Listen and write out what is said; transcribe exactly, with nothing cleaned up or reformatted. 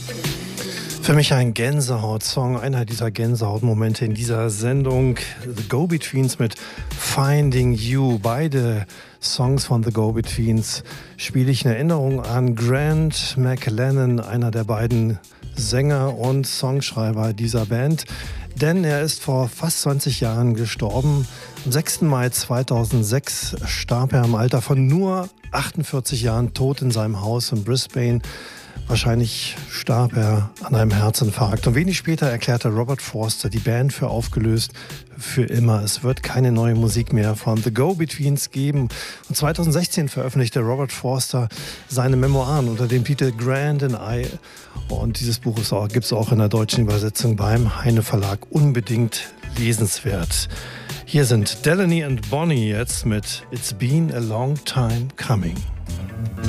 Für mich ein Gänsehaut-Song, einer dieser Gänsehaut-Momente in dieser Sendung. The Go-Betweens mit Finding You. Beide Songs von The Go-Betweens spiele ich in Erinnerung an Grant McLennan, einer der beiden Sänger und Songschreiber dieser Band. Denn er ist vor fast zwanzig Jahren gestorben. Am sechsten Mai zweitausendsechs starb er im Alter von nur achtundvierzig Jahren tot in seinem Haus in Brisbane. Wahrscheinlich starb er an einem Herzinfarkt. Und wenig später erklärte Robert Forster die Band für aufgelöst, für immer. Es wird keine neue Musik mehr von The Go-Betweens geben. Und zweitausendsechzehn veröffentlichte Robert Forster seine Memoiren unter dem Titel Grant and I. Und dieses Buch gibt es auch in der deutschen Übersetzung beim Heine Verlag. Unbedingt lesenswert. Hier sind Delaney and Bonnie jetzt mit It's Been a Long Time Coming.